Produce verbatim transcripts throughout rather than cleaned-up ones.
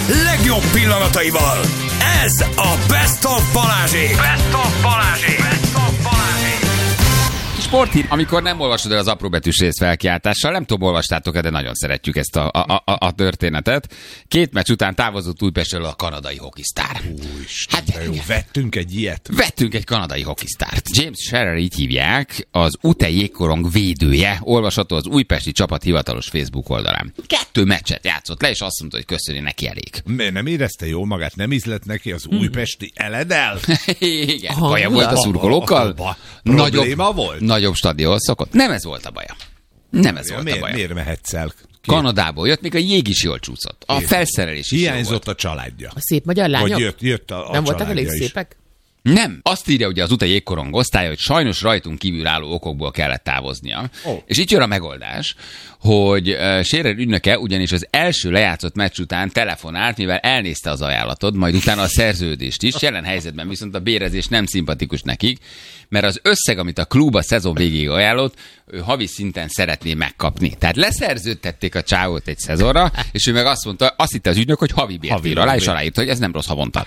legjobb pillanataival. Ez a Best of Balázsék. Best of Balázsék. Best of Balázsék. Sporthír, amikor nem olvasod el az apróbetűs rész felkiáltással, nem tudom, olvastátok-e, de nagyon szeretjük ezt a, a, a, a történetet. Két meccs után távozott Újpestről a kanadai hokisztár. Úristen, hát, jó, vettünk egy ilyet. Vettünk egy kanadai hokisztárt. James Shearer, így hívják, az u té jégkorong védője, olvasható az újpesti csapat hivatalos Facebook oldalán. Kettő meccset játszott le, és azt mondta, hogy köszöni, neki elég. M- nem érezte jól magát, nem ízlett neki az újpesti eledel? Igen, baja volt a szurkolókkal. Probléma volt? Nagyobb stadion szokott. Nem ez volt a baja. Nem ez Ja, volt miért, a baja. Miért mehetsz el? Két. Kanadából jött, még a jég is jól csúszott. A Én. felszerelés is Hiányzott a családja. A szép magyar lányok? Vagy jött, jött a, a nem voltak elég is. szépek? Nem. Azt írja ugye az u té jégkorong osztálya, hogy sajnos rajtunk kívül álló okokból kellett távoznia. Oh. És itt jön a megoldás, hogy uh, Shearer ügynöke ugyanis az első lejátszott meccs után telefonált, mivel elnézte az ajánlatod, majd utána a szerződést is. Jelen helyzetben viszont a bérezés nem szimpatikus nekik, mert az összeg, amit a klub a szezon végéig ajánlott, ő havi szinten szeretné megkapni. Tehát leszerződtették a csávót egy szezonra, és ő meg azt mondta, azt hitte az ügynök, hogy havi bért ír alá, és aláírta, hogy ez nem rossz havonta.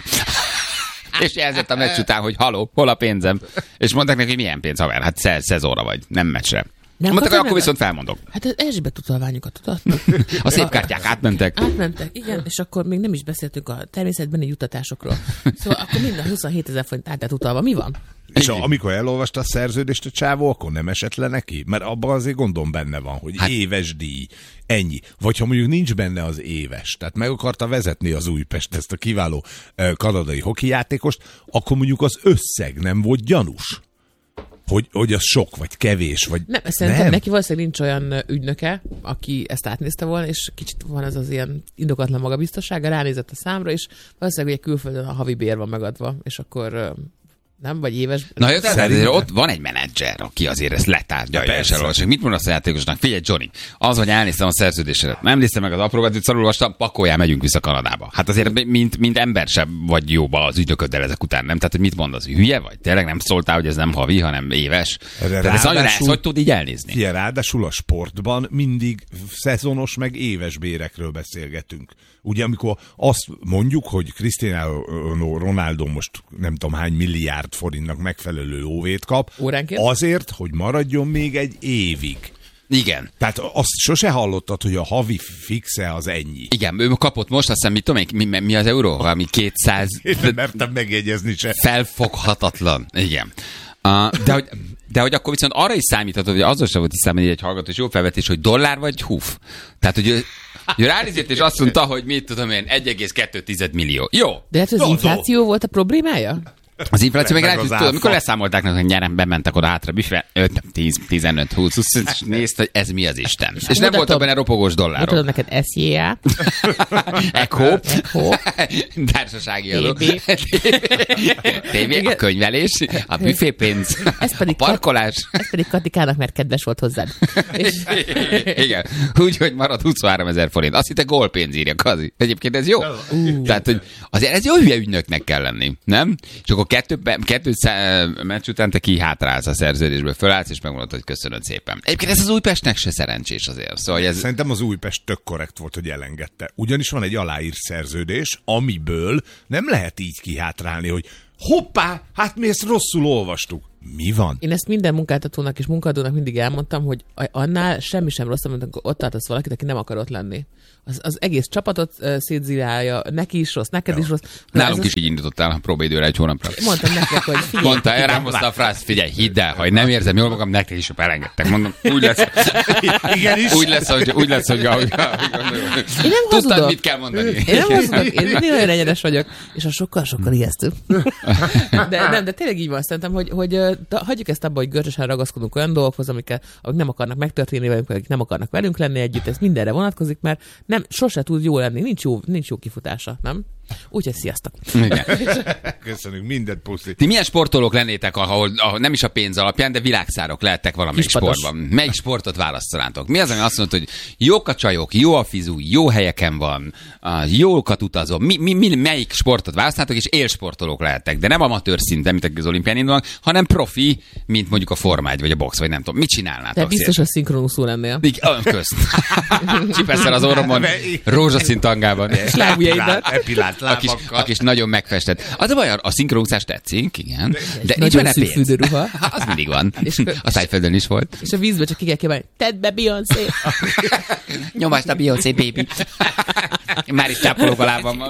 És jelzett a meccs után, hogy haló, hol a pénzem? És mondták neki, hogy milyen pénz, haver? Hát sze- szezonra vagy, nem meccsre. Nem mondták, hogy akkor viszont felmondok. Hát az Erzsébet utalványokat tudod. A szép kártyák átmentek. Átmentek, igen, és akkor még nem is beszéltünk a természetbeni juttatásokról. Szóval akkor minden huszonhétezer forint át utalva. Mi van? És a, amikor elolvasta a szerződést a csávó, akkor nem esett le neki? Mert abban azért gondom benne van, hogy hát, éves díj, ennyi. Vagy ha mondjuk nincs benne az éves, tehát meg akarta vezetni az Újpest ezt a kiváló uh, kanadai hokijátékost, akkor mondjuk az összeg nem volt gyanús. Hogy, hogy az sok, vagy kevés, vagy nem. Szerintem nem. neki valószínűleg nincs olyan ügynöke, aki ezt átnézte volna, és kicsit van ez az ilyen indokatlan magabiztossága, ránézett a számra, és valószínűleg ugye külföldön a havi bér van megadva, és akkor nem, vagy éves. Na jó, tehát azért ott van egy menedzser, aki azért ezt letárgyalja és elolvasja. Mit mondasz a játékosnak? Figyelj, Johnny, az, hogy elnéztem a szerződésre, nem néztem meg az apróbetűt, szarulvastam, pakoljál, megyünk vissza Kanadába. Hát azért, mint, mint ember sem vagy jóba az ügynököddel ezek után, nem? Tehát, hogy mit mondasz? Hülye vagy? Tényleg nem szóltál, hogy ez nem havi, hanem éves? Tehát ez nagyon ezt, hogy tud így elnézni? Figyelj, ráadásul a sportban mindig szezonos meg éves bérekről beszélgetünk. Ugye, amikor azt mondjuk, hogy Cristiano Ronaldo most nem tudom hány milliárd forintnak megfelelő lóvét kap, óránként? Azért, hogy maradjon még egy évig. Igen. Tehát azt sose hallottad, hogy a havi fixe az ennyi. Igen, ő kapott most, azt hiszem, mit tudom, mi, mi az euró? Valami kétszáz... Én nem mertem megjegyezni se. Felfoghatatlan. Igen. Uh, de, hogy, de hogy akkor viszont arra is számíthatod, hogy azon sem volt hiszem, hogy egy hallgató, és jó felvetés, hogy dollár vagy húf. Tehát, hogy ő, ő ránézett, és azt mondta, hogy mit tudom én, egy egész kettő millió. Jó. De hát az no, infláció no. volt a problémája? Az infláció meg, meg rá, az tudod, amikor leszámolták, hogy nyerem, bementek oda hátra, büfé, öt, tíz, tizenöt, húsz, és nézd, hogy ez mi az Isten. És, és nem voltak benne ropogós dollárok. Mutatom neked es jé á. Echo. Echo. Társasági adó. té té vé, a könyvelés, a büfépénz, ez pedig a parkolás. Ez pedig Katikának, mert kedves volt hozzád. És... Igen. Úgyhogy marad huszonhárom ezer forint. Azt hitte gólpénz írja, Kazi. Egyébként ez jó. Uh. Tehát, hogy azért ez jó hülye ügynöknek kell lenni, nem? És akkor kettő, kettő meccs után te kihátrálsz a szerződésből, fölállsz, és megmondod, hogy köszönöd szépen. Egyébként ez az Újpestnek se szerencsés azért. Szóval ez... Szerintem az Újpest tök korrekt volt, hogy elengedte. Ugyanis van egy aláírt szerződés, amiből nem lehet így kihátrálni, hogy hoppá, hát mi ezt rosszul olvastuk. Mi van? Én ezt minden munkáltatónak és munkadónak mindig elmondtam, hogy annál semmi sem rosszabb, mint amikor ott tartasz valakit, aki nem akar ott lenni. Az, az egész csapatot uh, szétzilálja, neki is rossz, neked ja. is rossz. Nálunk is az... így indítottál a próbaidőre egy hónapra. Mondtam nektek, hogy figyelj. Mondta, rám hozta a frász, figyelj, hidd el, ha nem érzem jól magam, nektek is elengedtek. Mondom, úgy lesz. Igenis. Úgy lesz, hogy, úgy lesz, hogy ahogy, én nem tudtam, hazudok. mit kell mondani. Én nem hazudok, én mindig olyan egyenes vagyok, és a sokkal-sokkal ijesztő. De nem, de tényleg így van, szerintem, hogy, hogy hagyjuk ezt abba, hogy görcsösen ragaszkodunk olyan dolgokhoz, amiket, amik nem akarnak megtörténni velünk, akik nem akarnak velünk lenni együtt, ez mindenre vonatkozik, mert nem, sose tud jó lenni, nincs jó, nincs jó kifutása, nem? Úgyhogy sziasztok. Igen. Köszönünk, mindent puszi. Ti milyen sportolók lennétek, ahol, ahol nem is a pénz alapján, de világszárok lehettek valamelyik Kispatos. sportban? Melyik sportot választanátok? Mi az, ami azt mondod, hogy jók a csajok, jó a fizu, jó helyeken van, jókat utazom. Mi, mi, mi, melyik sportot választanátok, és élsportolók lehettek, de nem amatőr szinten, mint akik az olimpián indulnak, hanem profi, mint mondjuk a Forma egy, vagy a box, vagy nem tudom. Mit csinálnátok? De biztos, hogy szinkronuszul lennél. Igen, közt. Csipeszel az orromon, rózsaszín tangában. És lábujjaiddal. Epilált A kis, a kis nagyon megfestett. Az a baj, a szinkronúszás tetszik, igen. De nincs nagyon benne szűk pénz. fürdőruha. Az mindig van. És- A Tájföldön is volt. És a vízbe csak ki kell kívánni. Tedd be, Beyoncé! Nyomásd a Beyoncé, baby. Már is csápolók a lábammal.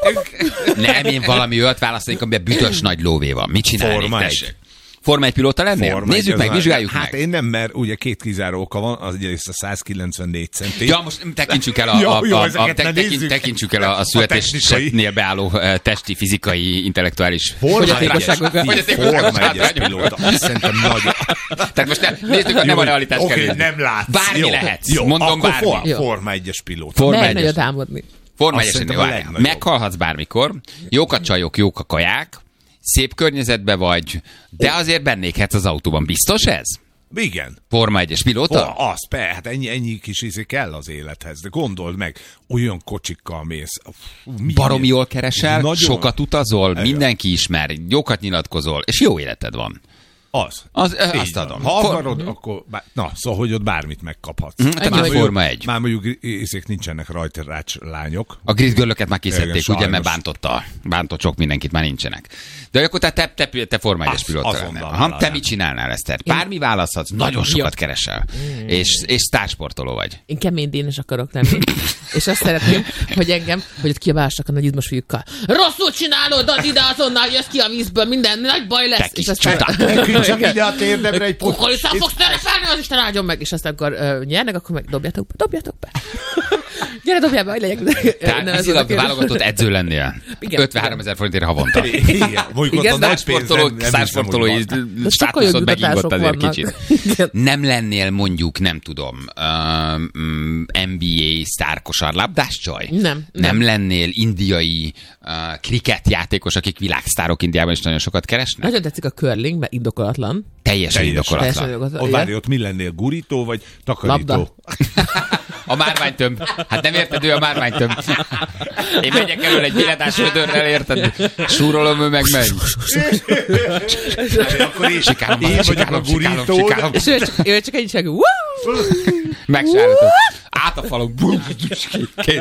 Nem, én valami olyat választanék, amiben büdös nagy lóvé van. Mit csinálnék, Forma egy. tessék? Forma egy pilóta lennél? Forma egy, Nézzük az meg, már- vizsgáljuk Hát meg. én nem, mert ugye két kizáró oka van, az egyrészt a százkilencvennégy centi. Ja, most tekintsük el a, Jó, a, jó, a, a, ezeket te, ne tekint, nézzük. tekintsük el a, a A születésnél beálló eh, testi, fizikai, intellektuális Fogyatékosságokkal. Forma egyes pilóta. Azt szerintem nagyon... Tehát most nem, nézzük, nem a realitás Oké, kell nézni. nem látsz. Bármi Jó, lehetsz. Jó, Mondom akkor bármi. for, Jó. Forma egyes pilóta. Forma Merj egyes. nagyot álmodni. Forma Azt egyesen, szerintem a várjál. legnagyobb. Meghalhatsz bármikor, jók a csajok, jók a kaják, szép környezetbe vagy, de azért bennékhetsz az autóban. Biztos ez? Igen. Forma egyes pilóta? Oh, az, persze, hát ennyi, ennyi kis izé kell az élethez, de gondold meg, olyan kocsikkal mész. Fú, milyen- Baromi jól keresel, Nagyon. sokat utazol, Igen. mindenki ismer, jókat nyilatkozol, és jó életed van. Az. Az, Így azt van. adom. Ha For- akarod, akkor... Bár, na, szóval, hogy ott bármit megkaphatsz. Mhm, tehát Már már mondjuk- Forma egy. Már mondjuk izék nincsenek rajta rács lányok. A grizzgörlöket már kiszedték, Igen, ugye, mert sajnos. bántotta, bántott sok mindenkit, már nincsenek. De akkor te, te, te, te Forma egyes Az- pilóta azonnal lennél. Aha, te vállalnám. mit csinálnál, Eszter? Bármi választhatsz, nagyon sokat Jó. keresel. És, és sztársportoló vagy. Én kemény dénes akarok lenni. És azt szeretném, hogy engem, hogy ott kiabálsak a nagy izmos fiúkkal. Rosszul csinálod, add ide azonnal, jössz ki a vízből, minden nagy baj lesz. Te kis és aztán... Csak ide a térdemre egy pont. Kukoriszán fogsz terepelni, az Isten áldjon meg. És aztán akkor uh, nyernek, akkor meg dobjátok be, dobjátok be. Gyere, dobjál be, hogy legyek. Tehát Ne, az vízilag oda kérdés. válogatott edző lennél. Igen. ötvenhárom ezer forintért havonta. Igen, mondjuk ott Igen, a nagy pénz Sztársportoló, nem- nem sztársportolói hiszem, hogy van. De sokkal jobb státuszod megingott jutatások azért vannak. kicsit. Igen. Nem lennél mondjuk, nem tudom, um, en bé á sztárkosarlabdás csaj? Nem, nem. Nem lennél indiai uh, kriket játékos, akik világsztárok Indiában is nagyon sokat keresnek? Nagyon tetszik a curling, mert indokolatlan. Teljesen Teljesen. indokolatlan. Teljesen indokolatlan. Ott Igen. várj, ott mi lennél? Gurító vagy takarító? Labda. A márványtömb. Hát nem érted, ő a márványtömb. Én megyek elől egy billetás ödörrel, érted? Súrolom, ő meg megy. Akkor én, Sikálom, én vagyok a sikálom, sikálom, gurító. sikálom. És ő csak, ő csak egy csak, Woo! Megsállítom. Át a falon. Bum, kész.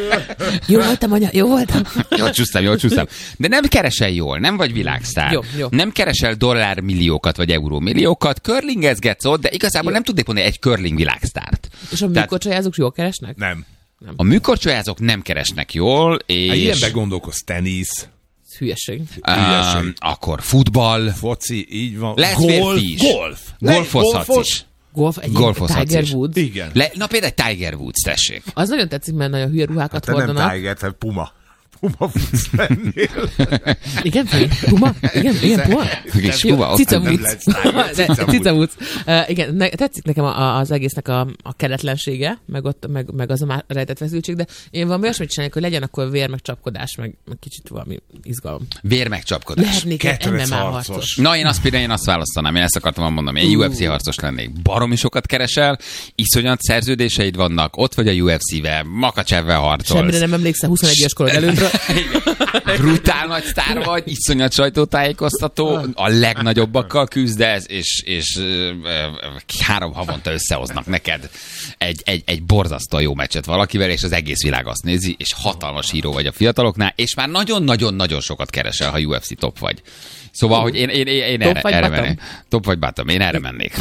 Jó voltam, anya, jó voltam. Jól csúsztam, jól csúsztam. De nem keresel jól, nem vagy világsztár. Jó, jó. Nem keresel dollármilliókat vagy eurómilliókat, curlingezgetsz ott, de igazából Jó. nem tudnék mondani egy curling világsztárt. És a Tehát műkorcsolyázók jól keresnek? Nem. a műkorcsolyázók nem keresnek jól, Hát és ilyenben gondolkozz, tenisz, Ez hülyeség. um, akkor futball, foci, így van. lehet golf, férfi is. golf. Golfozhatsz Golfos. is. Golf, egy Golfozhatsz Tiger is. Woods. Igen. Le, na például egy Tiger Woods, tessék. Az nagyon tetszik, mert nagyon hülye ruhákat Te nem hordanak. Tiger, te Puma. Puma futsz lennél. Igen, Feri? Puma? Igen, igen, Puma? És Jó, Puma, ott Cica nem Woods. lesz Tiger, De- Cica Woods. Cica Woods. Uh, igen, ne, tetszik nekem a, a, az egésznek a, a keretlensége, meg, ott, meg, meg az a már rejtett feszültség, de én valami olyasmit csinálnék, hogy legyen akkor vér, meg csapkodás, meg, meg kicsit valami izgalom. Vér megcsapkodás. Lehetnék egy em Ketrec em á harcos. harcos. Na, én azt például én azt választanám, én ezt akartam mondani, én u ef cé harcos lennék. Baromi sokat keresel, iszonyat szerződéseid vannak, ott vagy a u ef cé-vel, Makacsevvel harcolsz. Semmire nem emlékszel huszonegy éves korod előttről. Brutál nagy sztár vagy, iszonyat sajtótájékoztató, a legnagyobbakkal küzdesz, és, és ö, ö, három havonta összehoznak neked egy, egy, egy borzasztó jó meccset valakivel, és az egész világ azt nézi, és hatalmas híró vagy a fiataloknál, és már nagyon-nagyon-nagyon sokat keresel, ha u ef cé top vagy. Szóval, hogy én, én, én, én Top erre, vagy erre bottom? mennék. Top vagy bottom, én erre mennék.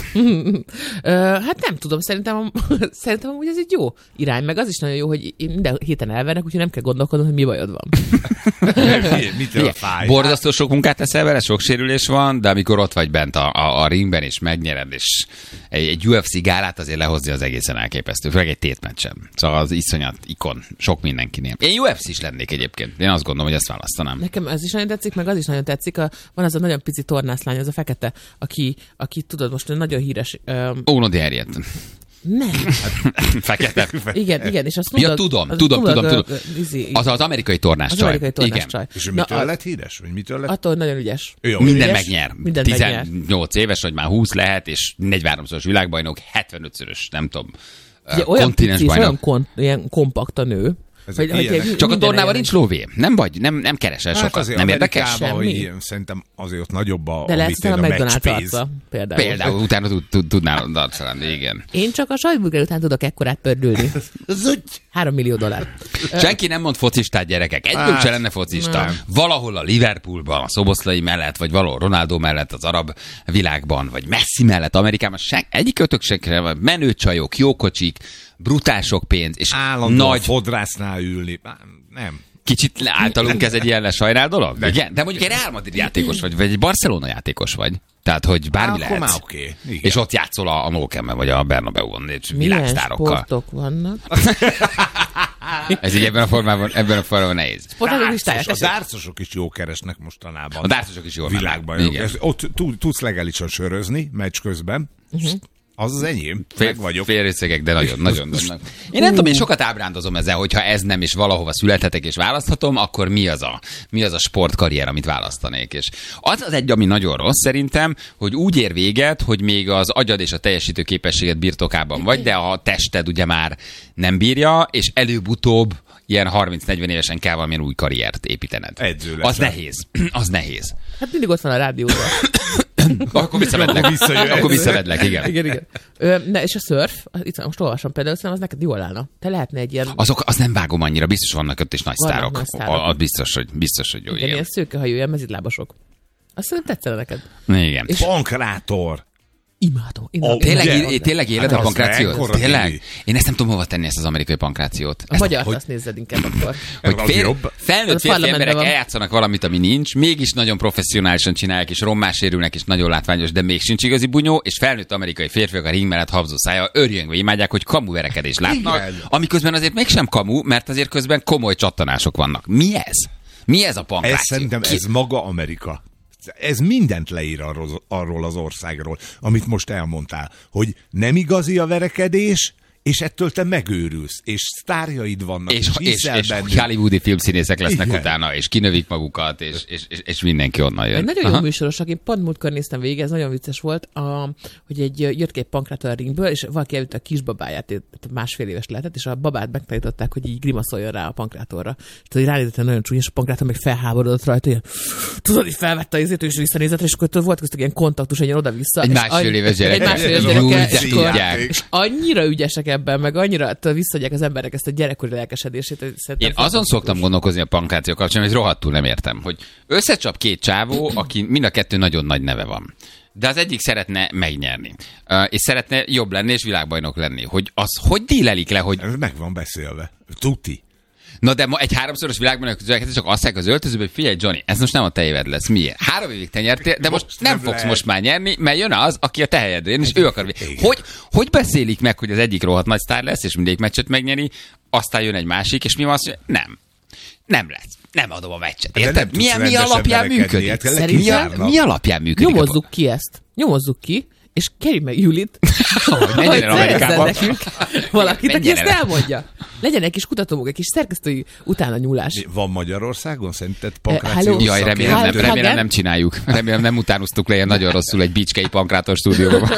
Ö, hát nem tudom, szerintem, szerintem amúgy ez egy jó irány, meg az is nagyon jó, hogy minden héten elvernek, úgyhogy nem kell gondolkodnom, hogy mi bajod van. Mitől Igen, fáj? borzasztó sok munkát teszel vele, sok sérülés van, de amikor ott vagy bent a, a, a ringben, és megnyered, és egy, egy u ef cé gálát azért lehozni az egészen elképesztő, főleg egy tétmeccsen. Szóval az iszonyat ikon, sok mindenkinél. Én u ef cé is lennék egyébként. Én azt gondolom, hogy ezt választanám. Nekem ez is nagyon tetszik, meg az is nagyon tetszik. A, van az a nagyon pici tornászlány, az a fekete, aki, aki tudod, most nagyon híres. Um, Ónodi Harriet. Nem. Fekete. Igen, igen, és azt Ja, mondod, tudom, az- tudom, tudom, tudod, tudom. ö, izé- Az az amerikai tornás Az csaj. amerikai tornás Igen. csaj. És Na, mitől a- lett híres? Vagy mitől lett? Attól, hogy nagyon ügyes. Ő a Minden Ügyes, megnyer. mindent megnyer. tizennyolc éves, vagy már húsz lehet, és negyvenháromszoros világbajnok, hetvenötszörös, nem tudom, Ugye, olyan kontinens pici, és bajnok. olyan kon, ilyen kompakt a nő. Ezek hogy- ilyenek. hogy Csak a minden tornával ilyen- nincs lóvé. Nem vagy, nem, nem keresel Hát sokat. azért Nem érdekes? Amerikában, hogy Semmi. ilyen, szerintem azért ott nagyobb a, De a, lesz mit a én, a McDonald's matchpénz. arca, például. Például utána tud, tud, tudnál arcra, igen. Én csak a sajtburger után tudok ekkorát pördülni. Három millió dollár. Senki nem mond focistát, gyerekek. Egyből Hát, se lenne focista. nem. Valahol a Liverpoolban, a Szoboszlai mellett, vagy valahol Ronaldo mellett az arab világban, vagy Messi mellett Amerikában, sen, egyik ötök se, vagy menő csajok, jó kocsik, brutál sok pénz, és Állandóan nagy, fodrásznál ülni. Á, Nem. kicsit általunk ez egy ilyen lesajnál dolog? De, igen? De mondjuk egy Real Madrid játékos vagy, vagy egy Barcelona játékos vagy. Tehát, hogy bármi Á, akkor lehet. már oké. Igen. És ott játszol a, a Nókemben, vagy a Bernabeun, és Milyen világsztárokkal. sportok vannak? Ez így ebben a formában, ebben a formában nehéz. Sportok listája. Dárcos, a dárcosok is jó keresnek mostanában. A dárcosok is jól Világban. mennek. Igen. Ott tud- tudsz legálisan sörözni meccs közben. Mhm. Az az enyém. Fél, Meg vagyok. félrészegek, de nagyon, nagyon, nagyon. Én nem tudom, én sokat ábrándozom ezzel, hogyha ez nem, és valahova születhetek, és választhatom, akkor mi az a, mi az a sportkarrier, amit választanék. És az az egy, ami nagyon rossz szerintem, hogy úgy ér véget, hogy még az agyad és a teljesítő képességed birtokában vagy, de a tested ugye már nem bírja, és előbb-utóbb ilyen harminc-negyven évesen kell valamilyen új karriert építened. Edző Az leszel. nehéz. Az nehéz. Hát mindig ott van a rádióban. Akkor visszavedlek. Akkor visszajöhetsz. Akkor visszavedlek, igen. Igen, igen. Ö, ne, és a szörf, itt most olvasom például, szerintem az neked jól állna. Te lehetne egy ilyen, Azok, azt nem vágom annyira, biztos vannak ott is nagy Vannak sztárok. nagy sztárok. A- Az biztos, hogy, biztos, hogy jó, igen, ilyen igen. szőkehajú, ilyen mezitlábasok. Azt szerintem tetszene neked. Igen. És- Pankrátor. Imádom. imádom. Ó, Tényleg, ugye? é- tényleg éled Hát a az pankrációt? mekkora Tényleg? Dili. Én ezt nem tudom hova tenni, ezt az amerikai pankrációt. A Ezt, magyar hogy, azt nézed inkább akkor. hogy Az fél, jobb. felnőtt Az férfi parlamentben emberek van. eljátszanak valamit, ami nincs, mégis nagyon professzionálisan csinálják, és rommá sérülnek, és nagyon látványos, de még sincs igazi bunyó, és felnőtt amerikai férfiak a ring mellett habzó szája örjöngve imádják, hogy kamu verekedést látnak, Igen. amiközben azért mégsem kamu, mert azért közben komoly csattanások vannak. Mi ez? Mi ez a Ez pankráció? szerintem Ki- ez maga Amerika. Ez mindent leír arról, arról az országról, amit most elmondtál, hogy nem igazi a verekedés, és ettől te megőrülsz, és sztárjaid vannak, és, és, és, hiszel és bennük. hollywoodi filmszínészek lesznek Igen. utána, és kinövik magukat, és, és, és, és mindenki onnan jön. Egy nagyon Aha. jó műsoros, aki pont múltkor néztem végig, ez nagyon vicces volt, a, hogy egy jött ki egy pankrátor a ringből, és valaki elvitte a kisbabáját, tehát másfél éves lehetett, és a babát megtanították, hogy így grimaszoljon rá a pankrátorra. És tudod, hogy ránézett nagyon csúnya, és a pankrátor meg felháborodott rajta, ilyen, tudod, hogy felvette az izét, és visszanézett, és akkor tudod, volt köztük ilyen kontaktus, egy ilyen oda-vissza. Egy és másfél annyi- éves gyerek. Egy másfél éves Jó, gyereke, de és, akkor, tudják. és annyira ügyesek ebben, meg annyira tudod, visszaadják az emberek ezt a gyerekkori lelkesedését. hogy szerintem Én azon fantasztikus. szoktam gondolkozni a pankráció kapcsán, hogy rohadtul nem értem, hogy összecsap két csávó, aki mind a kettő nagyon nagy neve van. De az egyik szeretne megnyerni, uh, és szeretne jobb lenni, és világbajnok lenni. Hogy az hogy dílelik le, hogy Ez meg van beszélve. Tuti. na de ma egy háromszoros világbajnok közül csak azt az öltözőbe, hogy figyelj Johnny, ez most nem a te éved lesz. Miért? Három évig te nyertél, de most, Most nem, nem fogsz lehet. most már nyerni, mert jön az, aki a te helyedre jön, és ő akar. Hogy, hogy beszélik meg, hogy az egyik rohadt nagy sztár lesz, és mindegyik meccset megnyeri, aztán jön egy másik, és mi van azt mondja, nem. Nem lesz. Nem adom a meccset. De nem Érted? tudsz Milyen, mi rendesen alapján verekedni, működik? hát Mi, a, lekizárnak. mi alapján működik? Nyomozzuk ki ezt. Nyomozzuk ki, és kérjük meg Julit, Hogy menjen el szerezzen Amerikába. nekünk valakit, aki Menjen ezt el. elmondja. Legyen egy kis kutatómunka, egy kis szerkesztői utána nyúlás. Van Magyarországon szerinted hello. pankrációs Jaj, remélem nem, szakértő? remélem Hagen? nem csináljuk. Remélem nem utánoztuk le ilyen nagyon rosszul egy bicskei pankrátor stúdióban.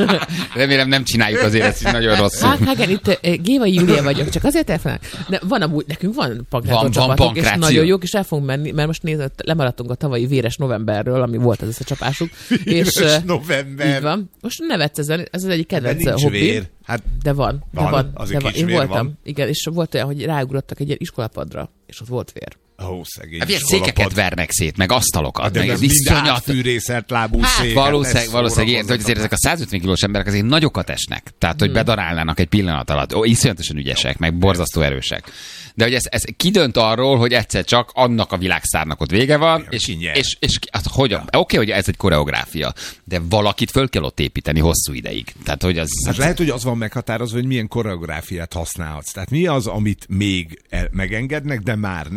Remélem nem csináljuk azért ezt így nagyon rosszul. Hát, Hagen, itt eh, Gévai Júlia vagyok, csak azért telefonálok. De van amúgy, nekünk van pankrátor Van- van csapatok, és pankráció. nagyon jók, és el fogunk menni, mert most nézd, lemaradtunk a tavalyi véres novemberről, ami volt az összecsapásuk. és eh, november. így van. Most nevetsz ezen, ez az egyik De kedvenc nincs hobbi. vér. Hát De van, Van? de van. Azért De van. kis Én vér voltam, van? igen, és volt olyan, hogy ráugrottak egy ilyen iskolapadra, és ott volt vér. ó, szegény. Hát ilyen iskolapad. székeket vernek szét, meg asztalokat, De meg nem ez mind iszonyat. átfűrészelt lábú Hát széket valószínűleg, lesz valószínűleg ilyen, hogy azért ezek a százötven kilós emberek azért nagyokat esnek. Tehát, hogy bedarálnának egy pillanat alatt. Ó, iszonyatosan ügyesek, meg borzasztó erősek. De hogy ez, ez kidönt arról, hogy egyszer csak annak a világszárnak ott vége van, és, ki nyer. és, és hát, hogy, oké, okay, hogy ez egy koreográfia, de valakit föl kell ott építeni hosszú ideig. Tehát, hogy az... Hát lehet, hogy az van meghatározva, hogy milyen koreográfiát használhatsz. Tehát mi az, amit még el- megengednek, de már nem. De a,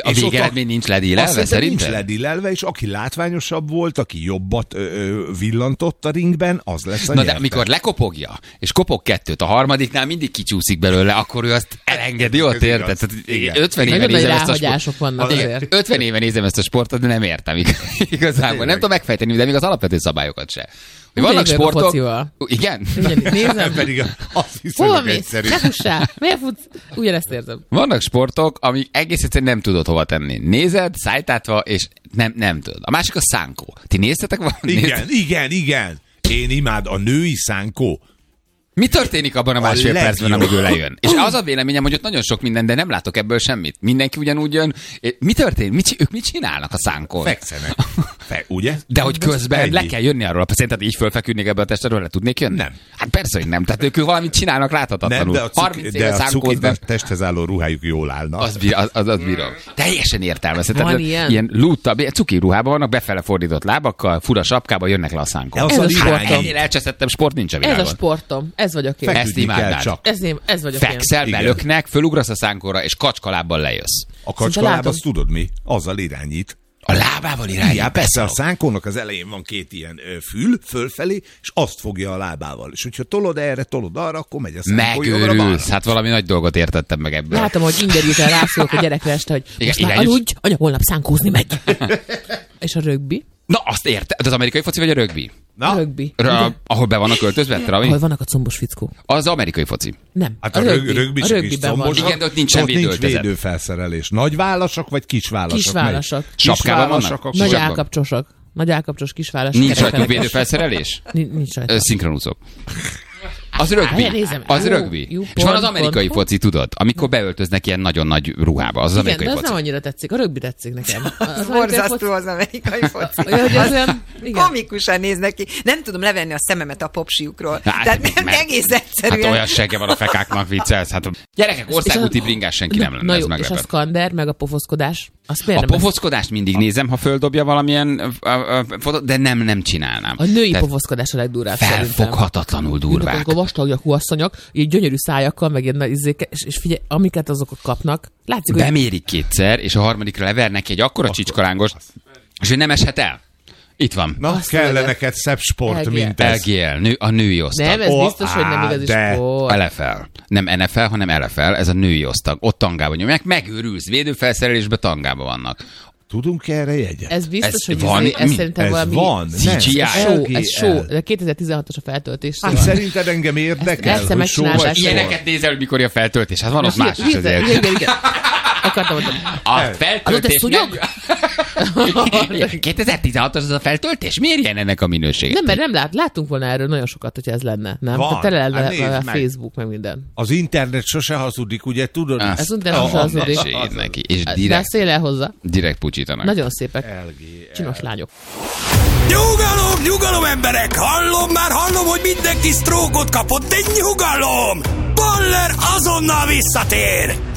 a végeredmény nincs ledílelve, szerinted? Nincs ledílelve, és aki látványosabb volt, aki jobbat ö, ö, villantott a ringben, az lesz a Na nyerte. de amikor lekopogja, és kopog kettőt, a harmadiknál mindig kicsúszik belőle, akkor ő azt elengedi, ott érted? ötven éve nézem ezt a sport... vannak azért. ötven éve nézem ezt a sportot, de nem értem igazából. Nem tudom megfejteni, de még az alapvető szabályokat se. Vannak sportok... Igen? Nézem. Pedig azt hiszem, hol hogy mész? egyszerű. Ne fussál! Miért futsz? Ugyanezt érzem. Vannak sportok, amik egész egyszerűen nem tudod hova tenni. Nézed, szájtátva, és nem, nem tudod. A másik a szánkó. Ti néztetek valamit? Igen, igen, igen. Én imád a női szánkó. Mi történik abban a másfél legjobb. percben, amíg ő lejön? És az a véleményem, hogy ott nagyon sok minden, de nem látok ebből semmit. Mindenki ugyanúgy jön. Mi történik? Mit, ők mit csinálnak a szánkon? Fekszenek. Fe, ugye? De hogy közben ennyi. le kell jönni arról. Szerinted így fölfeküdnék ebbe a testről, le tudnék jönni? Nem. Hát persze, hogy nem. Tehát ők valamit csinálnak láthatatlanul. Nem, de a, cuk, harminc de éve a cuki szánkóznak. testhez álló ruhájuk jól állna. Az, bír, az, az, az bírom. Teljesen értelmezhető. Van ilyen? Ilyen lútta, cuki ruhában vannak, befele fordított lábakkal, fura sapkába jönnek le a szánkon. Az Ez a a irány. sportom. Ennél elcseszettem sport nincs a Ez világon. a sportom. Ez vagyok én. Feküdni Ezt imádnád. kell csak. Ez, én, ez vagyok Fekszel, Igen. belöknek, fölugrasz a szánkóra, és kacskalábbal lejössz. A kacskaláb, látom. azt tudod mi? Azzal irányít. A lábával irányít. Ja, persze, a szánkónak az elején van két ilyen ö, fül, fölfelé, és azt fogja a lábával. És hogyha tolod erre, tolod arra, akkor megy a szánkó jobbra-balra. Megőrülsz. Hát valami nagy dolgot értettem meg ebből. Látom, hogy ingerülten rászólok a gyerekre este, hogy Igen, most már irányos. aludj, anya holnap szánkózni megy. És a rögbi? Na, azt érte. Az amerikai foci vagy a rögbi? Na, A rögbi. Ra, ahol be vannak költözve, Rami? Ahol vannak a combos fickó. Az amerikai foci. Nem. hát a, a rögbi, rögbi a csak is rögbiben van. combosak. Igen, de ott nincsen ott nincs védőöltözet. védőfelszerelés. Nagy válasok vagy kis válasok? Kis válasok. Sapkában vannak? akkor Nagy Sapban. állkapcsosak. Nagy állkapcsos kisválas. Nincs kerekfelek. rajtuk védőfelszerelés? Nincs, nincs rajta. Ö, Szinkronúszok. Az rögbi. Hát, nézem. Az Jó, rögbi. jó, És van az pont, amerikai pont. foci, tudod? Amikor beöltöznek ilyen nagyon nagy ruhába. Az az Igen, amerikai de az foci. nem annyira tetszik. A rögbi tetszik nekem. Az Az borzasztó az amerikai foci. Olyan, hogy az olyan, igen. Komikusan néznek ki. Nem tudom levenni a szememet a popsiukról. Hát, Tehát nem mert- egész Hát egyszerűen. olyan segge van a fekáknak, viccelsz. Hát, gyerekek, országúti bringás senki nem lenne, Na ez jó, és a meglepett. szkander, meg a pofoszkodás, azt miért A nem? pofockodást mindig nézem, ha földobja valamilyen ö, ö, fotót, de nem, nem csinálnám. A női Tehát pofoszkodás a legdurább szerintem. felfoghatatlanul durvák. Azok a vastagyak, asszonyok, így gyönyörű szájakkal, meg ilyen nagy izzéke, és, és figyelj, amiket azok kapnak, látszik, hogy Bemérik kétszer, és a harmadikra lever neki egy akkora csicskalángos, és ő nem eshet el. Itt van. Na, Azt kell mondja. neked szebb sport, Elgél. mint ez. el gé el, nő, a női osztag. nem, ez Ó, biztos, hogy nem á, igazi de. sport. el ef el. Nem en ef el, hanem el ef el, ez a női osztag. Ott tangában nyomják, megőrülsz, védőfelszerelésben tangában vannak. Tudunk erre jegyet? Ez biztos, Ez hogy van? izé- ez Mi? szerintem Ez valami van? cé gé í. Nem, show, ez show, el gé el. de kétezer-tizenhatos a feltöltés. Hát szóval. szerinted engem érdekel, Ezt- ezt hogy show megcsinálták. vagy sport? Ilyeneket nézel, mikor a feltöltés. Hát van ott más is Igen, azért. igen, igen. Akartam mondani. A Ez. feltöltés Az ott egy meg... kétezer-tizenhatos az a feltöltés? Miért ilyen ennek a minősége? Nem, mert nem lát, láttunk volna erről nagyon sokat, hogyha ez lenne. Nem? Van. Tehát tele Hát lenne nézd a meg. Facebook, meg minden. Az internet sose hazudik, ugye tudod? Azt Ez utána a- hazudik. mesélj neki. És De direkt, szél hozzá. direkt pucsítanak. Nagyon szépek. el gé el. Csinos lányok. Nyugalom, nyugalom emberek! Hallom, már hallom, hogy mindenki sztrókot kapott, de nyugalom! Baller azonnal visszatér!